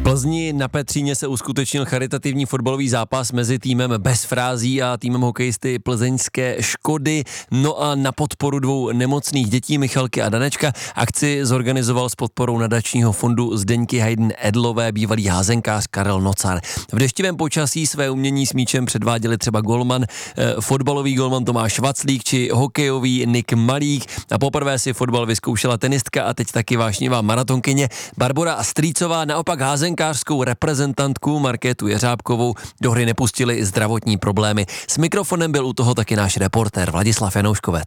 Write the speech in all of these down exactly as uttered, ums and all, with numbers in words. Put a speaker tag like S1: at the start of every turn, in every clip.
S1: Plzni na Petříně se uskutečnil charitativní fotbalový zápas mezi týmem Bez frází a týmem hokejisty plzeňské Škody. No a na podporu dvou nemocných dětí Michalky a Danečka akci zorganizoval s podporou nadačního fondu Zdeňky Hayden Edlové bývalý házenkář Karel Nocar. V deštivém počasí své umění s míčem předváděli třeba golman, eh, fotbalový golman Tomáš Vaclík či hokejový Nik Malík. A poprvé si fotbal vyzkoušela tenistka a teď taky vášnivá maratonkyně Barbora Strýcová. Naopak házenkářskou reprezentantku Markétu Jeřábkovou do hry nepustili zdravotní problémy. S mikrofonem byl u toho taky náš reportér Vladislav Janouškovec.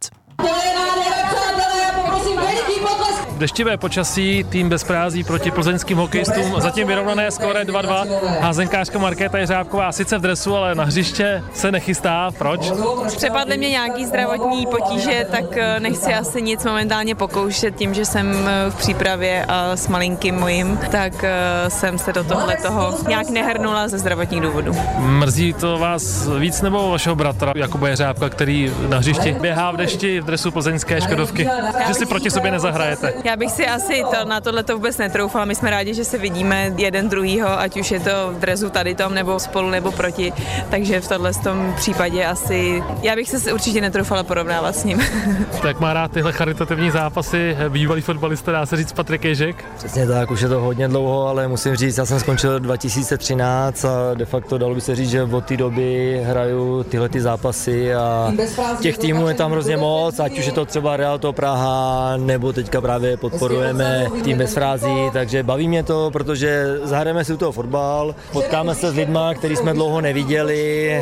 S2: Deštivé počasí, tým Bez frází proti plzeňským hokejistům, zatím vyrovnané skóre dva dva. Házenkářka Markéta Jeřábková sice v dresu, ale na hřiště se nechystá. Proč?
S3: Přepadly mě nějaký zdravotní potíže, tak nechci asi nic momentálně pokoušet tím, že jsem v přípravě a s malinkým mojím, tak jsem se do tohle toho nějak nehrnula ze zdravotních důvodů.
S2: Mrzí to vás víc nebo vašeho bratra Jakuba Jeřábka, který na hřišti běhá v dešti v dresu plzeňské Škodovky, že si proti sobě nezahrajete?
S3: Já bych si asi to, na tohle to vůbec netroufala. My jsme rádi, že se vidíme jeden druhýho, ať už je to v dresu tady tom, nebo spolu, nebo proti. Takže v tomhle tom případě asi, já bych se určitě netroufala porovnávat s ním.
S2: Tak má rád tyhle charitativní zápasy bývalý fotbalista, dá se říct Patrik Ježek?
S4: Přesně tak, už je to hodně dlouho, ale musím říct, já jsem skončil dva tisíce třináct a de facto dalo by se říct, že od té doby hraju tyhle ty zápasy a těch týmů je tam hrozně moc, ať už je to třeba Real to Praha, nebo teďka právě podporujeme tým Bez frází, takže baví mě to, protože zahrajeme si u toho fotbal, potkáme se s lidma, který jsme dlouho neviděli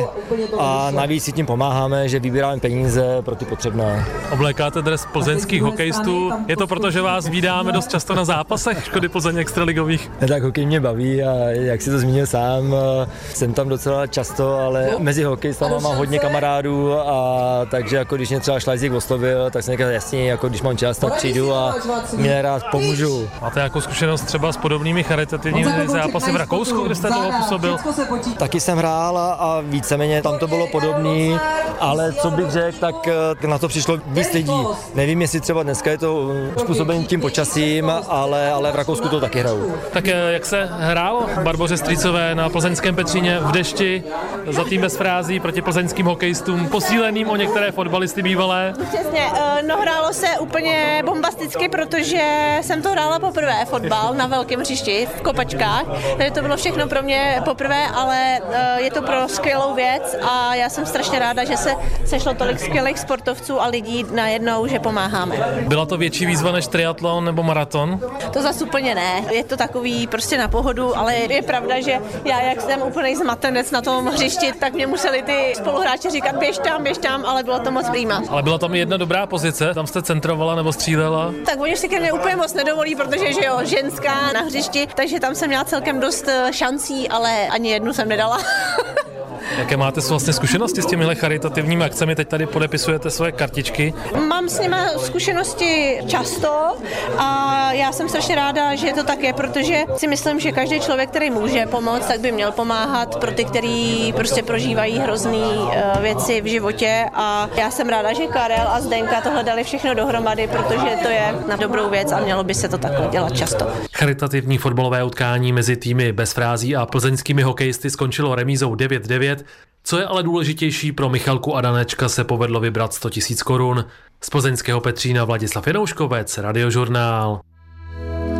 S4: a navíc si tím pomáháme, že vybíráme peníze pro ty potřebné.
S2: Oblékáte dres plzeňských hokejistů, je to proto, že vás vídáme dost často na zápasech Škody Plzeň extraligových?
S4: Tak hokej mě baví a jak si to zmínil sám, jsem tam docela často, ale mezi hokejistama mám hodně kamarádů a takže jako když mě třeba Šlajzík oslovil, tak jsem říkal jasně, jako když mám čas, tak přijdu a mě rád pomůžu.
S2: Máte jako zkušenost třeba s podobnými charitativními zápasy v Rakousku, kde jste toho působil?
S4: Taky jsem hrál a víceméně tam to bylo podobný, ale co bych řekl, tak na to přišlo víc lidí. Nevím, jestli třeba dneska je to způsobený tím počasím, ale, ale v Rakousku to taky hrajou.
S2: Tak jak se hrálo Barboře Strýcové na plzeňském Petříně v dešti za tým Bez frází proti plzeňským hokejistům, posíleným o některé fotbalisty bývalé?
S5: Přesně, no hrálo se úplně bombasticky, protože jsem to hrála poprvé fotbal na velkém hřišti v Kopačkách, takže to bylo všechno pro mě poprvé, ale je to pro skvělou věc a já jsem strašně ráda, že se sešlo tolik skvělých sportovců a lidí najednou, že pomáháme.
S2: Byla to větší výzva než triatlon nebo maraton?
S5: To zas úplně ne, je to takový prostě na pohodu, ale je pravda, že já jak jsem úplnej zmatenec na tom hřišti, tak mě museli ty spoluhráči říkat běž tam, běž tam, ale bylo to moc prýma.
S2: Ale byla tam jedna dobrá pozice, tam jste centrovala nebo střílela?
S5: Tak oni si ke mně úplně moc nedovolí, protože že jo, ženská na hřišti, takže tam jsem měla celkem dost šancí, ale ani jednu jsem nedala.
S2: Jaké máte vlastně zkušenosti s těmihle charitativními akcemi? Teď tady podepisujete svoje kartičky.
S5: Mám s nimi zkušenosti často a já jsem strašně ráda, že to tak je, protože si myslím, že každý člověk, který může pomoct, tak by měl pomáhat pro ty, kteří prostě prožívají hrozný věci v životě a já jsem ráda, že Karel a Zdenka tohle dali všechno dohromady, protože to je na dobrou věc a mělo by se to takhle dělat často.
S2: Charitativní fotbalové utkání mezi týmy Bez frází a plzeňskými hokejisty skončilo remízou devět devět. Co je ale důležitější, pro Michalku a Danečka se povedlo vybrat sto tisíc korun. Z plzeňského Petřína Vladislav Janouškovec, Radiožurnál.